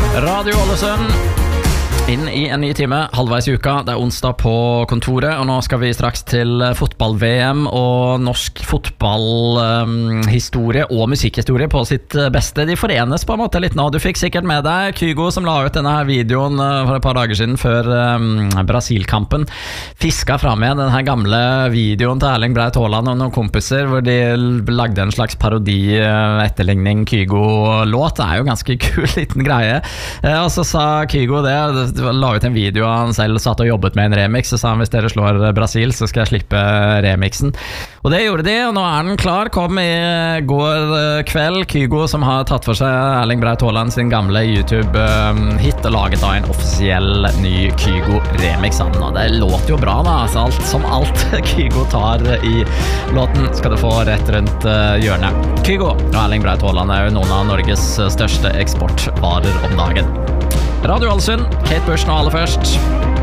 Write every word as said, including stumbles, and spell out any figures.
Radio Ålesund inn i en ny time, halvveis i uka. Det er onsdag på kontoret, og nå skal vi straks til fotball-V M og norsk fotballhistorie um, og musikkhistorie på sitt beste. De forenes på en måte litt nå. Du fikk sikkert med deg Kygo som la ut denne her videoen uh, for et par dager siden før um, Brasil-kampen. Fiska frem igjen denne gamle videoen til Erling Braut Haaland og noen kompiser, hvor de lagde en slags parodi, uh, etterligning Kygo-låt. Det er jo ganske kul liten greie. Uh, og så sa Kygo det, la ut en video av han selv satt og jobbet med en remix, og sa han hvis dere slår Brasil så skal jeg slippe remixen, og det gjorde de, og nå er den klar. Kom i går kveld Kygo, som har tatt for seg Erling Braut Haaland sin gamle YouTube-hit og laget da en offisiell ny Kygo-remix av den, og det låter jo bra da, altså alt, som alt Kygo tar i låten skal du få rett rundt hjørnet. Kygo og Erling Braut Haaland er jo noen av Norges største eksportvarer om dagen. Radio Ålesund, Kate Bush nå aller først.